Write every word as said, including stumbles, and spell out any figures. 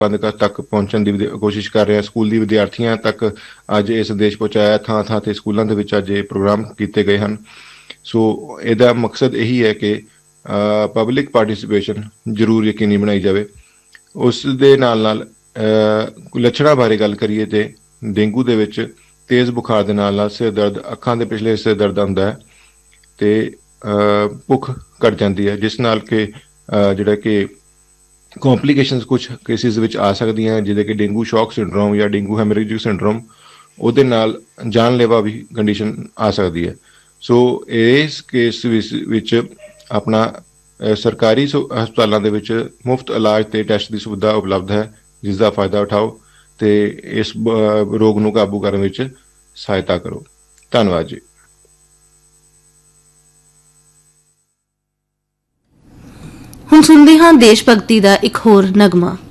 ਪ੍ਰਬੰਧਕਾਂ ਤੱਕ ਪਹੁੰਚਣ ਦੀ ਕੋਸ਼ਿਸ਼ ਕਰ ਰਹੇ ਹਾਂ। ਸਕੂਲ ਦੀ ਵਿਦਿਆਰਥੀਆਂ ਤੱਕ ਅੱਜ ਇਹ ਸੰਦੇਸ਼ ਪਹੁੰਚਾਇਆ। ਥਾਂ ਥਾਂ 'ਤੇ ਸਕੂਲਾਂ ਦੇ ਵਿੱਚ ਅੱਜ ਇਹ ਪ੍ਰੋਗਰਾਮ ਕੀਤੇ ਗਏ ਹਨ। ਸੋ ਇਹਦਾ ਮਕਸਦ ਇਹੀ ਹੈ ਕਿ ਪਬਲਿਕ ਪਾਰਟੀਸਪੇਸ਼ਨ ਜ਼ਰੂਰ ਯਕੀਨੀ ਬਣਾਈ ਜਾਵੇ। ਉਸ ਦੇ ਨਾਲ ਨਾਲ ਲੱਛਣਾਂ ਬਾਰੇ ਗੱਲ ਕਰੀਏ ਤਾਂ ਡੇਂਗੂ ਦੇ ਵਿੱਚ ਤੇਜ਼ ਬੁਖਾਰ ਦੇ ਨਾਲ ਨਾਲ ਸਿਰ ਦਰਦ, ਅੱਖਾਂ ਦੇ ਪਿਛਲੇ ਹਿੱਸੇ ਦਰਦ ਹੁੰਦਾ ਹੈ ਅਤੇ ਭੁੱਖ ਘੱਟ ਜਾਂਦੀ ਹੈ, ਜਿਸ ਨਾਲ ਕਿ ਜਿਹੜਾ ਕਿ ਕੰਪਲੀਕੇਸ਼ਨਸ ਕੁਛ ਕੇਸਿਸ ਵਿੱਚ ਆ ਸਕਦੀਆਂ, ਜਿਹਦੇ ਕਿ ਡੇਂਗੂ ਸ਼ੌਕ ਸਿੰਡਰੋਮ ਜਾਂ ਡੇਂਗੂ ਹੈਮਰੇਜਿਕ ਸਿੰਡਰੋਮ, ਉਹਦੇ ਨਾਲ ਜਾਨਲੇਵਾ ਵੀ ਕੰਡੀਸ਼ਨ ਆ ਸਕਦੀ ਹੈ। ਸੋ ਇਸ ਕੇਸ ਵਿੱਚ ਆਪਣਾ ਸਰਕਾਰੀ ਹਸਪਤਾਲਾਂ ਦੇ ਵਿੱਚ ਮੁਫਤ ਇਲਾਜ ਅਤੇ ਟੈਸਟ ਦੀ ਸੁਵਿਧਾ ਉਪਲਬਧ ਹੈ, ਜਿਸ ਦਾ ਫਾਇਦਾ ਉਠਾਓ ਅਤੇ ਇਸ ਰੋਗ ਨੂੰ ਕਾਬੂ ਕਰਨ ਵਿੱਚ ਸਹਾਇਤਾ ਕਰੋ। ਧੰਨਵਾਦ ਜੀ। ਹੁਣ ਸੁਣਦੇ ਹਾਂ ਦੇਸ਼ ਭਗਤੀ ਦਾ ਇੱਕ ਹੋਰ ਨਗਮਾ।